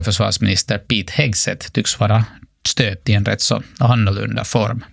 försvarsminister Pete Hegseth tycks vara stöpt i en rätt så annorlunda form.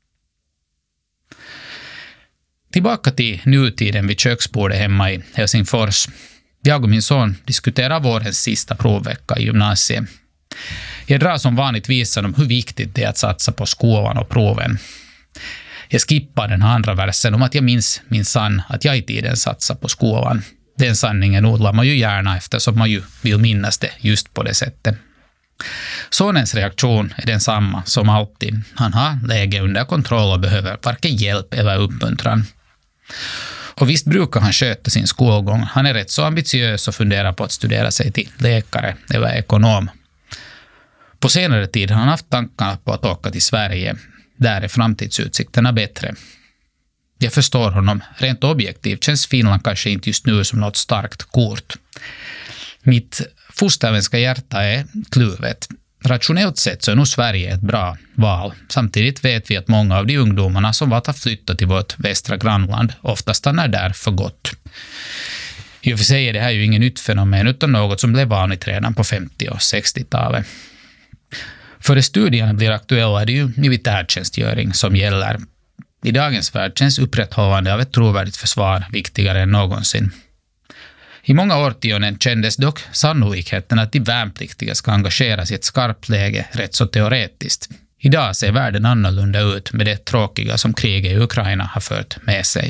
Tillbaka till nutiden vid köksbordet hemma i Helsingfors. Jag och min son diskuterar vårens sista provvecka i gymnasiet. Jag drar som vanligt visan om hur viktigt det är att satsa på skolan och proven. Jag skippar den andra versen om att jag minns min sann att jag i tiden satsar på skolan. Den sanningen odlar man ju gärna eftersom man ju vill minnas det just på det sättet. Sonens reaktion är densamma som alltid. Han har läge under kontroll och behöver varken hjälp eller uppmuntran. Och visst brukar han sköta sin skolgång. Han är rätt så ambitiös och funderar på att studera sig till läkare eller ekonom. På senare tid har han haft tankarna på att åka till Sverige. Där är framtidsutsikterna bättre. Jag förstår honom. Rent objektivt känns Finland kanske inte just nu som något starkt kort. Mitt fosterländska hjärta är kluvet. Rationellt sett så är nog Sverige ett bra val. Samtidigt vet vi att många av de ungdomarna som valt att flytta till vårt västra grannland ofta stannar där för gott. I och för sig är det här ju ingen nytt fenomen utan något som blev vanligt redan på 50- och 60-talet. För de studierna blir aktuella är det ju militärtjänstgöring som gäller. I dagens värld känns upprätthållande av ett trovärdigt försvar viktigare än någonsin. I många årtionden kändes dock sannolikheten att de värnpliktiga ska engageras i ett skarpt läge rätt så teoretiskt. Idag ser världen annorlunda ut med det tråkiga som kriget i Ukraina har fört med sig.